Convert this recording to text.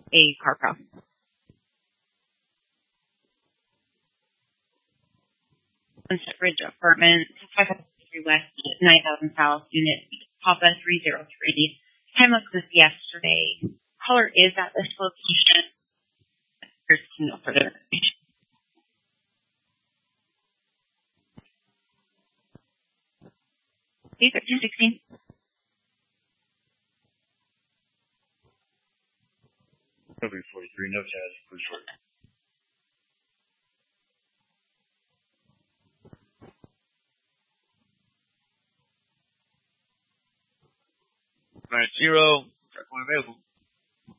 a CarPro. Sunset Ridge Apartments, 553 West, 9000 South, Unit Papa 303. Time looks as yesterday. Caller is at this location. There's no further information. Okay, 1316. W43, no test, please short. Zero, track one available.